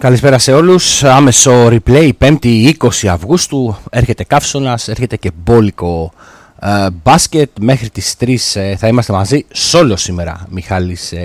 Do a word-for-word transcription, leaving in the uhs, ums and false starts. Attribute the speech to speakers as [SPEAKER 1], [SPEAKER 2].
[SPEAKER 1] Καλησπέρα σε όλους. Άμεσο replay, πέμπτη είκοσι Αυγούστου. Έρχεται καύσωνας, έρχεται και μπόλικο ε, μπάσκετ. Μέχρι τις τρεις ε, θα είμαστε μαζί. Σόλο σήμερα, Μιχάλης ε,